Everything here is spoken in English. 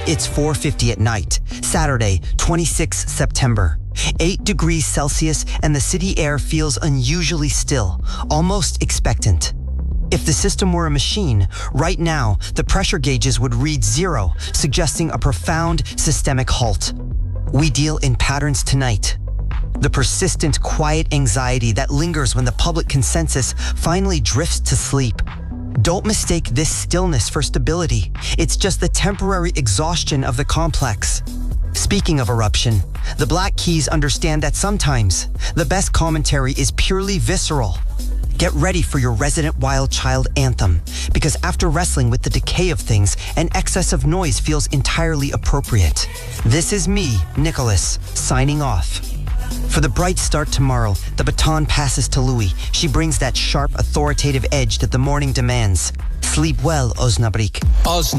It's 4:50 at night, Saturday, 26 September. 8 degrees Celsius and the city air feels unusually still, almost expectant. If the system were a machine, right now, the pressure gauges would read 0, suggesting a profound systemic halt. We deal in patterns tonight. The persistent, quiet anxiety that lingers when the public consensus finally drifts to sleep. Don't mistake this stillness for stability. It's just the temporary exhaustion of the complex. Speaking of eruption, the Black Keys understand that sometimes the best commentary is purely visceral. Get ready for your resident wild child anthem, because after wrestling with the decay of things, an excess of noise feels entirely appropriate. This is me, Nicholas, signing off. For the bright start tomorrow, the baton passes to Louis. She brings that sharp, authoritative edge that the morning demands. Sleep well, Osnabrück.